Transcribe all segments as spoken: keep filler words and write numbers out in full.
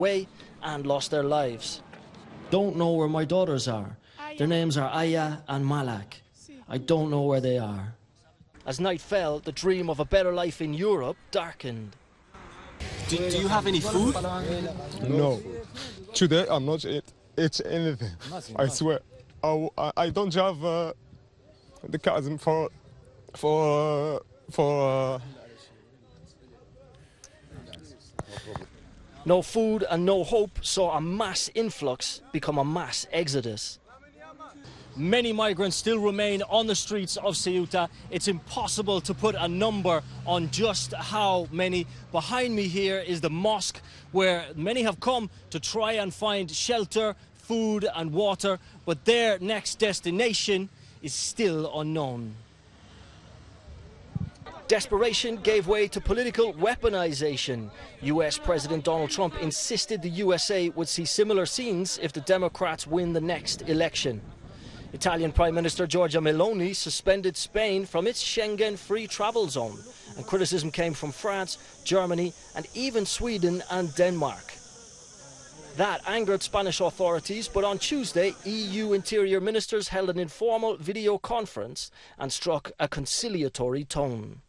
away and lost their lives. Don't know where my daughters are. Their names are Aya and Malak. I don't know where they are. As night fell, the dream of a better life in Europe darkened. Do, do you have any food? No. Today I'm not eat, eat anything. I swear. I, I don't have uh, the cousin for for uh, for. Uh... No food and no hope saw a mass influx become a mass exodus. Many migrants still remain on the streets of Ceuta. It's impossible to put a number on just how many. Behind me here is the mosque where many have come to try and find shelter, food and water, but their next destination is still unknown. Desperation gave way to political weaponization. U S President Donald Trump insisted the U S A would see similar scenes if the Democrats win the next election. Italian Prime Minister Giorgia Meloni suspended Spain from its Schengen free travel zone, and criticism came from France, Germany and even Sweden and Denmark. That angered Spanish authorities, but on Tuesday, E U interior ministers held an informal video conference and struck a conciliatory tone.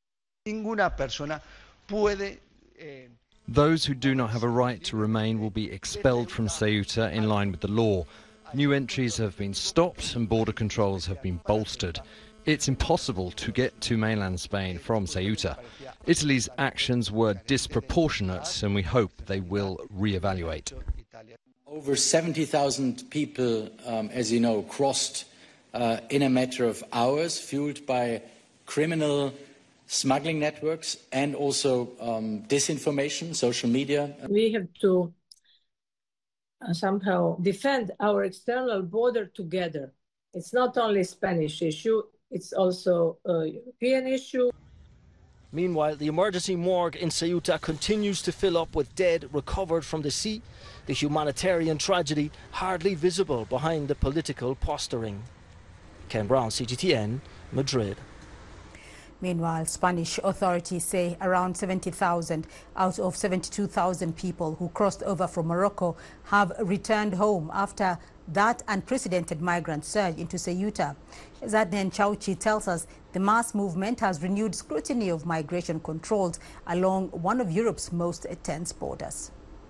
Those who do not have a right to remain will be expelled from Ceuta in line with the law. New entries have been stopped and border controls have been bolstered. It's impossible to get to mainland Spain from Ceuta. Italy's actions were disproportionate and we hope they will re-evaluate. Over seventy thousand people, um, as you know, crossed uh, in a matter of hours, fueled by criminal smuggling networks and also um, disinformation, social media. We have to uh, somehow defend our external border together. It's not only a Spanish issue, it's also a European issue. Meanwhile, the emergency morgue in Ceuta continues to fill up with dead recovered from the sea, the humanitarian tragedy hardly visible behind the political posturing. Ken Brown, C G T N, Madrid. Meanwhile, Spanish authorities say around seventy thousand out of seventy-two thousand people who crossed over from Morocco have returned home after that unprecedented migrant surge into Ceuta. As Adnan Chauchi tells us, the mass movement has renewed scrutiny of migration controls along one of Europe's most tense borders.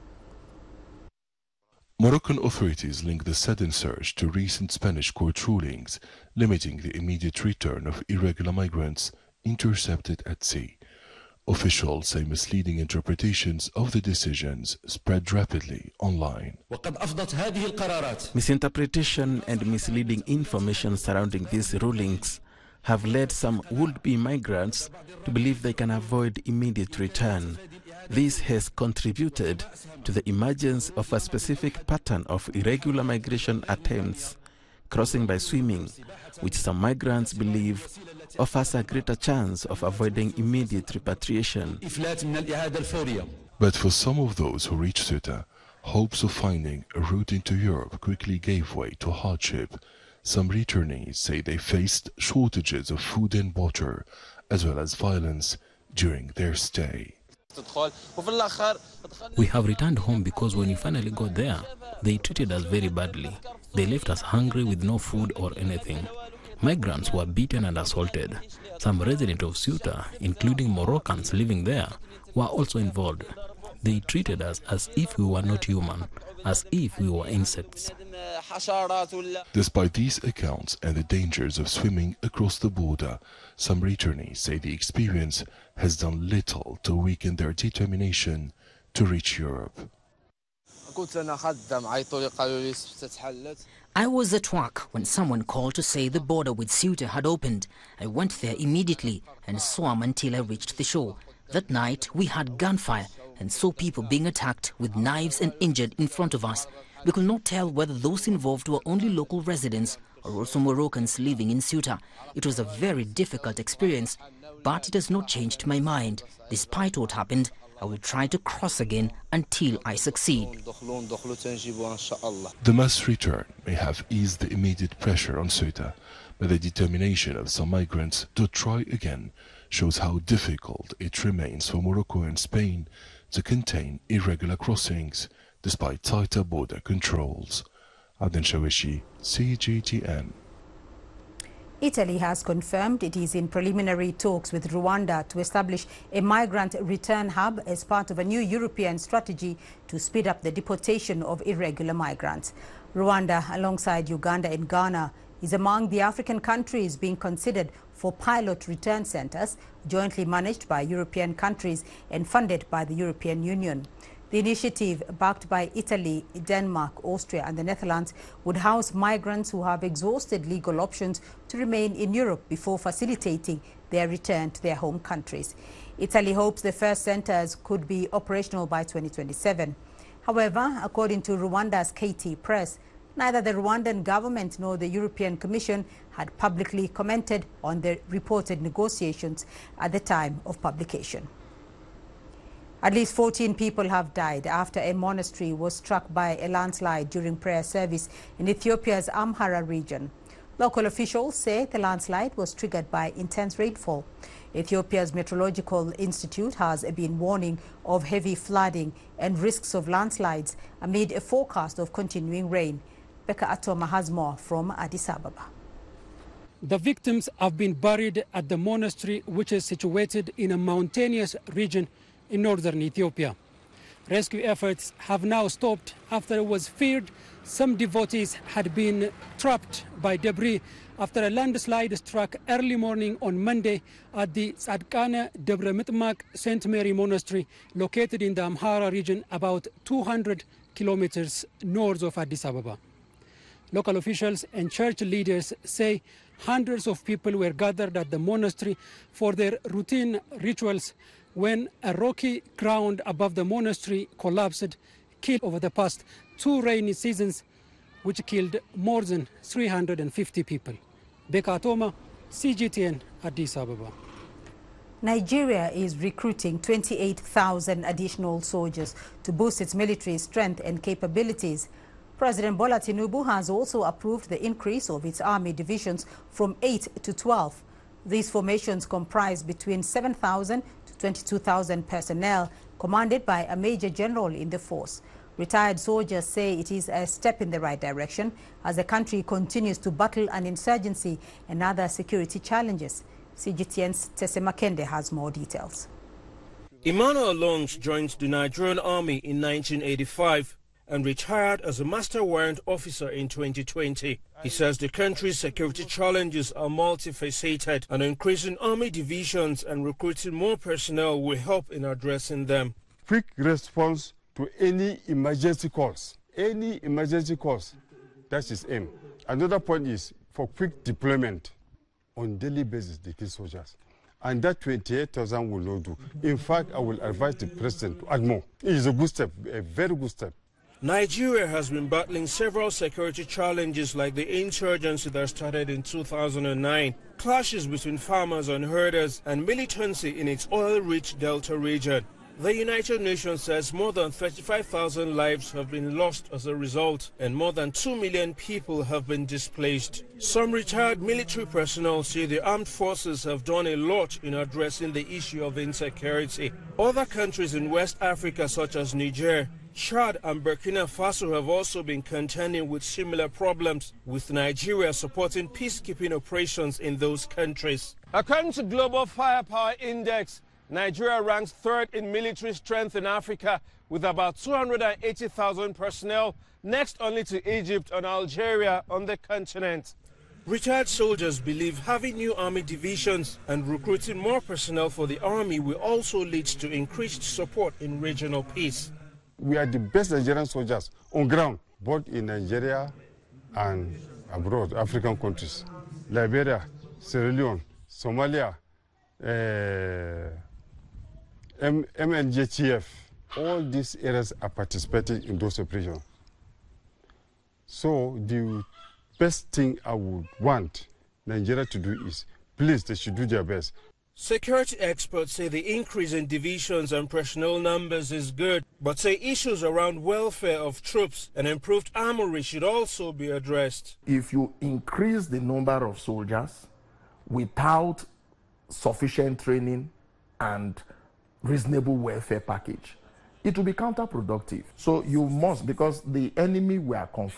Moroccan authorities link the sudden surge to recent Spanish court rulings limiting the immediate return of irregular migrants intercepted at sea. Officials say misleading interpretations of the decisions spread rapidly online. Misinterpretation and misleading information surrounding these rulings have led some would-be migrants to believe they can avoid immediate return. This has contributed to the emergence of a specific pattern of irregular migration attempts, crossing by swimming, which some migrants believe offers a greater chance of avoiding immediate repatriation. But for some of those who reached Ceuta, hopes of finding a route into Europe quickly gave way to hardship. Some returnees say they faced shortages of food and water, as well as violence during their stay. We have returned home because when we finally got there, they treated us very badly. They left us hungry with no food or anything. Migrants were beaten and assaulted. Some residents of Ceuta, including Moroccans living there, were also involved. They treated us as if we were not human, as if we were insects. Despite these accounts and the dangers of swimming across the border, some returnees say the experience has done little to weaken their determination to reach Europe. I was at work when someone called to say the border with Ceuta had opened. I went there immediately and swam until I reached the shore. That night we had gunfire and saw people being attacked with knives and injured in front of us. We could not tell whether those involved were only local residents or also Moroccans living in Ceuta. It was a very difficult experience, but it has not changed my mind. Despite what happened, I will try to cross again until I succeed. The mass return may have eased the immediate pressure on Ceuta, but the determination of some migrants to try again shows how difficult it remains for Morocco and Spain to contain irregular crossings, despite tighter border controls. Aden Shawishi, C G T N. Italy has confirmed it is in preliminary talks with Rwanda to establish a migrant return hub as part of a new European strategy to speed up the deportation of irregular migrants. Rwanda, alongside Uganda and Ghana, is among the African countries being considered for pilot return centers, jointly managed by European countries and funded by the European Union. The initiative, backed by Italy, Denmark, Austria and the Netherlands, would house migrants who have exhausted legal options to remain in Europe before facilitating their return to their home countries. Italy hopes the first centers could be operational by twenty twenty-seven. However, according to Rwanda's K T Press, neither the Rwandan government nor the European Commission had publicly commented on the reported negotiations at the time of publication. At least fourteen people have died after a monastery was struck by a landslide during prayer service in Ethiopia's Amhara region. Local officials say the landslide was triggered by intense rainfall. Ethiopia's Meteorological Institute has been warning of heavy flooding and risks of landslides amid a forecast of continuing rain. Becca Atoma has more from Addis Ababa. The victims have been buried at the monastery, which is situated in a mountainous region in northern Ethiopia. Rescue efforts have now stopped after it was feared some devotees had been trapped by debris after a landslide struck early morning on Monday at the Tzadkane Debre Mitmak Saint Mary Monastery, located in the Amhara region about two hundred kilometers north of Addis Ababa. Local officials and church leaders say hundreds of people were gathered at the monastery for their routine rituals when a rocky ground above the monastery collapsed, killed over the past two rainy seasons, which killed more than three hundred fifty people. Becca Atoma, C G T N, Addis Ababa. Nigeria is recruiting twenty-eight thousand additional soldiers to boost its military strength and capabilities. President Bola Tinubu has also approved the increase of its army divisions from eight to twelve. These formations comprise between seven thousand to twenty-two thousand personnel, commanded by a major general in the force. Retired soldiers say it is a step in the right direction as the country continues to battle an insurgency and other security challenges. C G T N's Tese Makende has more details. Emmanuel Longs joined the Nigerian Army in nineteen eighty-five and retired as a master warrant officer in twenty twenty. He says the country's security challenges are multifaceted, and increasing army divisions and recruiting more personnel will help in addressing them. Quick response to any emergency calls. Any emergency calls, that's his aim. Another point is for quick deployment on daily basis, the key soldiers. And that twenty-eight thousand will not do. In fact, I will advise the president to add more. It is a good step, a very good step. Nigeria has been battling several security challenges like the insurgency that started in two thousand nine, clashes between farmers and herders, and militancy in its oil-rich Delta region. The United Nations says more than thirty-five thousand lives have been lost as a result, and more than two million people have been displaced. Some retired military personnel say the armed forces have done a lot in addressing the issue of insecurity. Other countries in West Africa, such as Niger, Chad and Burkina Faso, have also been contending with similar problems, with Nigeria supporting peacekeeping operations in those countries. According to Global Firepower Index, Nigeria ranks third in military strength in Africa with about two hundred eighty thousand personnel, next only to Egypt and Algeria on the continent. Retired soldiers believe having new army divisions and recruiting more personnel for the army will also lead to increased support in regional peace. We are the best Nigerian soldiers on ground, both in Nigeria and abroad, African countries. Liberia, Sierra Leone, Somalia, uh, M N J T F, all these areas are participating in those operations. So the best thing I would want Nigeria to do is, please, they should do their best. Security experts say the increase in divisions and personnel numbers is good, but say issues around welfare of troops and improved armory should also be addressed. If you increase the number of soldiers without sufficient training and reasonable welfare package, it will be counterproductive. So you must, because the enemy were confronted.